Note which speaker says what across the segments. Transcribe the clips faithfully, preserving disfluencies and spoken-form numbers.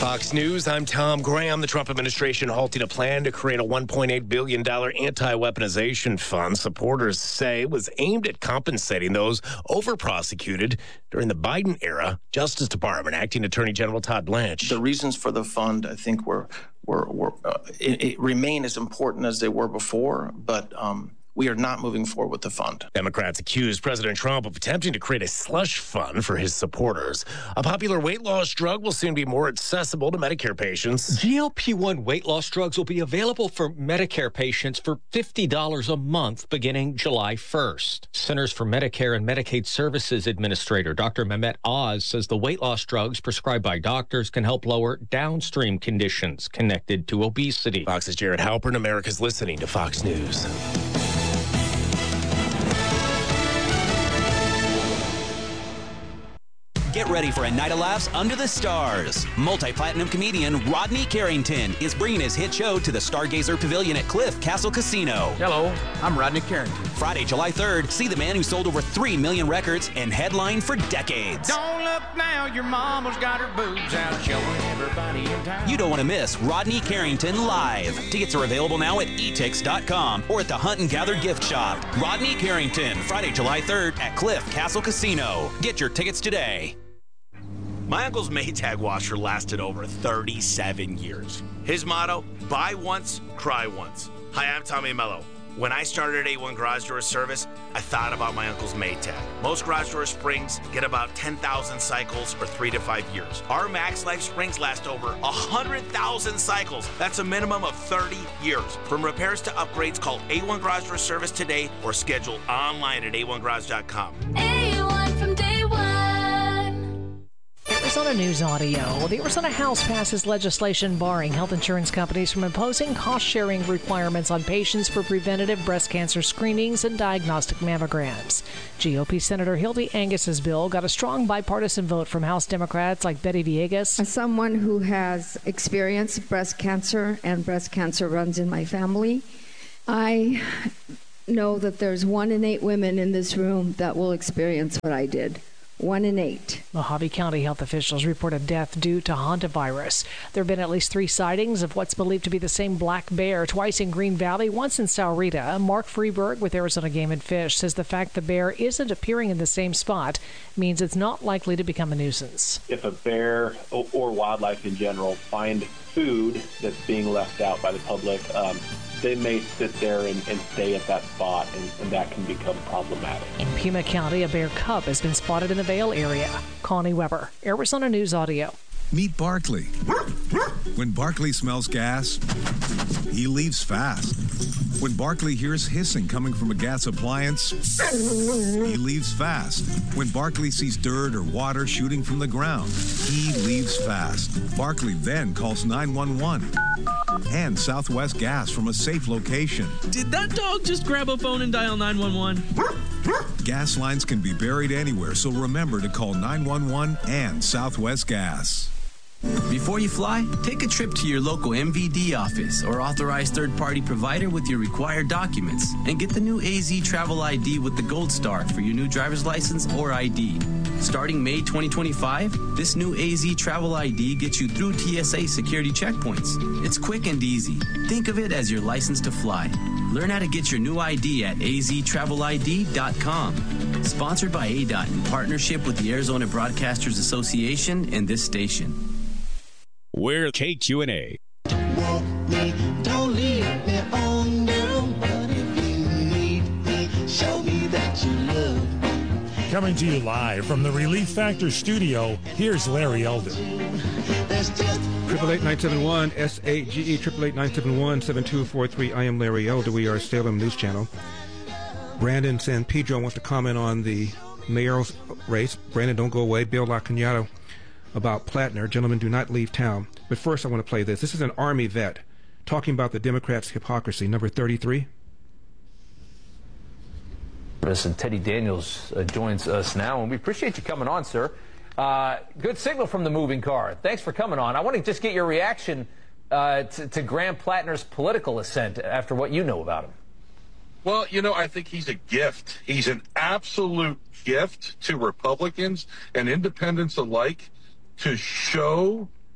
Speaker 1: Fox News, I'm Tom Graham. The Trump administration halting a plan to create a one point eight billion dollars anti-weaponization fund supporters say was aimed at compensating those over-prosecuted during the Biden era. Justice Department Acting Attorney General Todd Blanche.
Speaker 2: The reasons for the fund, I think, were, were, were uh, it, it remain as important as they were before, but um, we are not moving forward with the fund.
Speaker 1: Democrats accused President Trump of attempting to create a slush fund for his supporters. A popular weight loss drug will soon be more accessible to Medicare patients.
Speaker 3: G L P one weight loss drugs will be available for Medicare patients for fifty dollars a month beginning July first. Centers for Medicare and Medicaid Services Administrator Doctor Mehmet Oz says the weight loss drugs prescribed by doctors can help lower downstream conditions connected to obesity.
Speaker 1: Fox's Jared Halpern. America's listening to Fox News.
Speaker 4: Get ready for a night of laughs under the stars. Multi-platinum comedian Rodney Carrington is bringing his hit show to the Stargazer Pavilion at Cliff Castle Casino.
Speaker 5: Hello, I'm Rodney Carrington.
Speaker 4: Friday, July third, see the man who sold over three million records and headlined for decades.
Speaker 5: Don't look now, your mama's got her boobs out showing everybody in town.
Speaker 4: You don't want to miss Rodney Carrington live. Tickets are available now at e tix dot com or at the Hunt and Gather gift shop. Rodney Carrington, Friday, July third at Cliff Castle Casino. Get your tickets today.
Speaker 6: My uncle's Maytag washer lasted over thirty-seven years. His motto, buy once, cry once. Hi, I'm Tommy Mello. When I started at A one Garage Door Service, I thought about my uncle's Maytag. Most garage door springs get about ten thousand cycles for three to five years. Our Max Life springs last over one hundred thousand cycles. That's a minimum of thirty years. From repairs to upgrades, call A one Garage Door Service today or schedule online at a one garage dot com.
Speaker 7: A one from day one.
Speaker 8: Arizona News Audio. The Arizona House passes legislation barring health insurance companies from imposing cost-sharing requirements on patients for preventative breast cancer screenings and diagnostic mammograms. G O P Senator Hildy Angus's bill got a strong bipartisan vote from House Democrats like Betty Villegas.
Speaker 9: As someone who has experienced breast cancer, and breast cancer runs in my family, I know that there's one in eight women in this room that will experience what I did. One in eight.
Speaker 8: Mojave County health officials report a death due to hantavirus. There have been at least three sightings of what's believed to be the same black bear, twice in Green Valley, once in Sahuarita. Mark Freeberg with Arizona Game and Fish says the fact the bear isn't appearing in the same spot means it's not likely to become a nuisance.
Speaker 10: If a bear or, or wildlife in general find food that's being left out by the public, um, they may sit there and, and stay at that spot, and, and that can become problematic.
Speaker 8: In Pima County, a bear cub has been spotted in the Vail area. Connie Weber, Arizona News Audio.
Speaker 11: Meet Barkley. When Barkley smells gas, he leaves fast. When Barkley hears hissing coming from a gas appliance, he leaves fast. When Barkley sees dirt or water shooting from the ground, he leaves fast. Barkley then calls nine one one and Southwest Gas from a safe location.
Speaker 12: Did that dog just grab a phone and dial nine one one?
Speaker 11: Gas lines can be buried anywhere, so remember to call nine one one and Southwest Gas.
Speaker 13: Before you fly, take a trip to your local M V D office or authorized third-party provider with your required documents and get the new A Z Travel I D with the Gold Star for your new driver's license or I D. Starting May twenty twenty-five, this new A Z Travel I D gets you through T S A security checkpoints. It's quick and easy. Think of it as your license to fly. Learn how to get your new I D at a z travel I D dot com. Sponsored by A D O T in partnership with the Arizona Broadcasters Association and this station.
Speaker 14: We're K Q and A.
Speaker 15: Don't me, don't leave me on your own, but if you need me, show me that you love me.
Speaker 16: Coming to you live from the Relief Factor studio, here's Larry Elder.
Speaker 17: Triple eight nine seven one S A G E triple eight nine seven one seven two four three. I am Larry Elder. We are Salem News Channel. Brandon San Pedro wants to comment on the mayoral race. Brandon, don't go away. Bill LaCagnato about Plattner. Gentlemen, do not leave town. But first, I want to play this. This is an Army vet talking about the Democrats' hypocrisy. Number thirty-three.
Speaker 18: And Teddy Daniels uh, joins us now, and we appreciate you coming on, sir. Uh, good signal from the moving car. Thanks for coming on. I want to just get your reaction uh, to, to Graham Plattner's political ascent after what you know about him.
Speaker 19: Well, you know, I think he's a gift. He's an absolute gift to Republicans and independents alike to show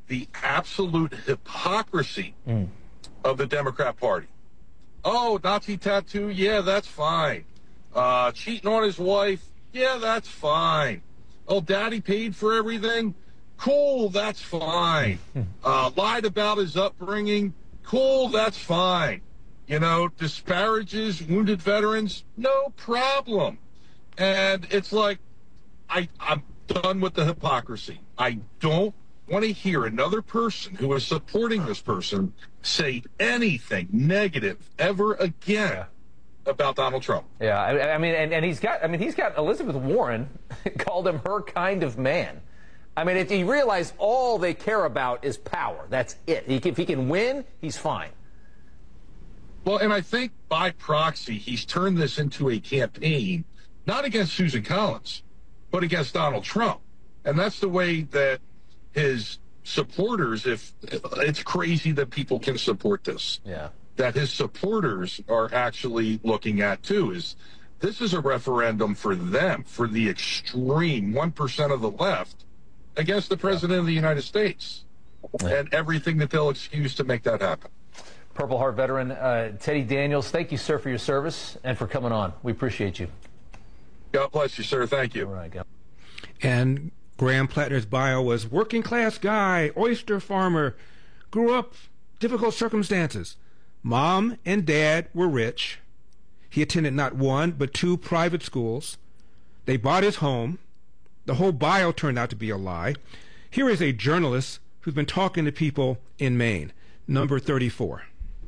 Speaker 19: the absolute hypocrisy mm. of the Democrat Party. Oh, Nazi tattoo, yeah, that's fine. Uh, cheating on his wife, yeah, that's fine. Oh, daddy paid for everything? Cool, that's fine. Uh, lied about his upbringing? Cool, that's fine. You know, disparages wounded veterans? No problem. And it's like, I, I'm done with the hypocrisy. I don't want to hear another person who is supporting this person say anything negative ever again yeah. about Donald Trump.
Speaker 18: Yeah, I, I mean, and, and he's got, I mean, he's got Elizabeth Warren called him her kind of man. I mean, if you realize all they care about is power. That's it. He, if he can win, he's fine.
Speaker 19: Well, and I think by proxy, he's turned this into a campaign, not against Susan Collins, but against Donald Trump. And that's the way that his supporters, if it's crazy that people can support this,
Speaker 18: yeah,
Speaker 19: that his supporters are actually looking at too, is this is a referendum for them, for the extreme one percent of the left against the president of the United States yeah. and everything that they'll excuse to make that happen.
Speaker 18: Purple Heart veteran uh, Teddy Daniels, thank you, sir, for your service and for coming on. We appreciate you.
Speaker 19: God bless you, sir. Thank you.
Speaker 18: All right, go.
Speaker 17: And Graham Plattner's bio was working class guy, oyster farmer, grew up difficult circumstances. Mom and dad were rich. He attended not one but two private schools. They bought his home. The whole bio turned out to be a lie. Here is a journalist who's been talking to people in Maine, number thirty-four.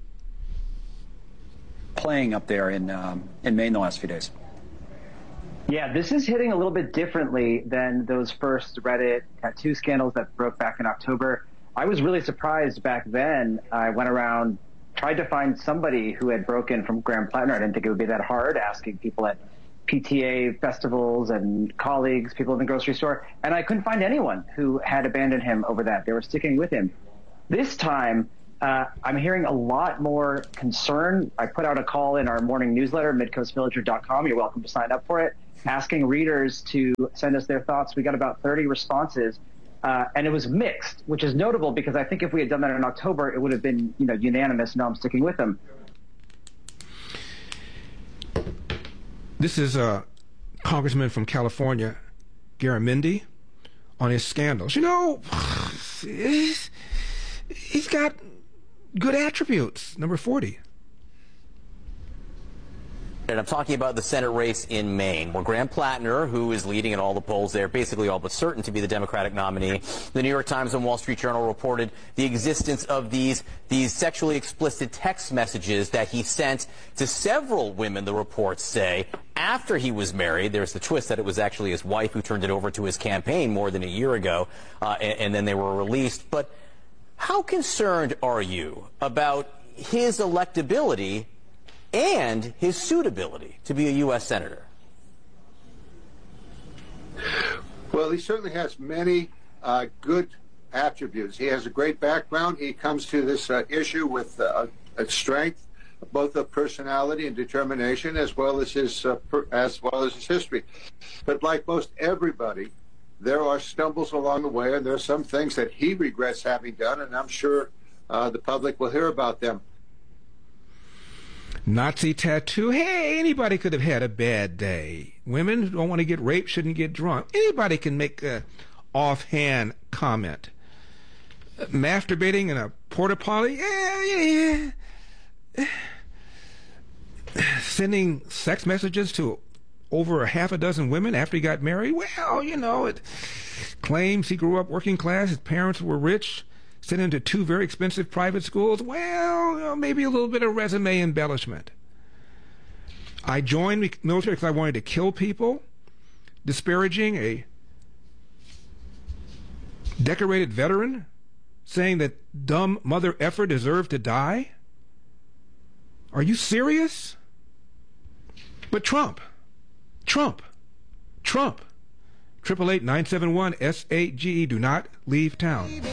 Speaker 20: Playing up there in um, in Maine the last few days.
Speaker 21: Yeah, this is hitting a little bit differently than those first Reddit tattoo scandals that broke back in October. I was really surprised back then. I went around, tried to find somebody who had broken from Graham Plattner. I didn't think it would be that hard, asking people at P T A festivals and colleagues, people in the grocery store, and I couldn't find anyone who had abandoned him over that. They were sticking with him. This time, uh, I'm hearing a lot more concern. I put out a call in our morning newsletter, midcoast villager dot com. You're welcome to sign up for it, asking readers to send us their thoughts. We got about thirty responses, uh, and it was mixed, which is notable because I think if we had done that in October, it would have been, you know, unanimous. No, I'm sticking with him.
Speaker 17: This is a congressman from California, Garamendi, on his scandals. You know, he's, he's got good attributes. Number forty.
Speaker 22: And I'm talking about the Senate race in Maine, where Graham Plattner, who is leading in all the polls there, basically all but certain to be the Democratic nominee. The New York Times and Wall Street Journal reported the existence of these, these sexually explicit text messages that he sent to several women, the reports say, after he was married. There's the twist that it was actually his wife who turned it over to his campaign more than a year ago, uh, and, and then they were released. But how concerned are you about his electability and his suitability to be a U S senator?
Speaker 23: Well, he certainly has many uh, good attributes. He has a great background. He comes to this uh, issue with uh, a strength, both of personality and determination, as well as his uh, per, as well as his history. But like most everybody, there are stumbles along the way, and there are some things that he regrets having done, and I'm sure uh, the public will hear about them.
Speaker 17: Nazi tattoo. Hey, anybody could have had a bad day. Women who don't want to get raped shouldn't get drunk. Anybody can make a offhand comment. Uh, masturbating in a porta potty. Yeah, yeah, yeah. Sending sex messages to over a half a dozen women after he got married. Well, you know, it claims he grew up working class. His parents were rich. Sent him to two very expensive private schools. Well, you know, maybe a little bit of resume embellishment. I joined the military because I wanted to kill people. Disparaging a decorated veteran, saying that dumb mother effer deserved to die. Are you serious? But Trump, Trump, Trump. triple eight nine seven one S A G E. Do not leave town.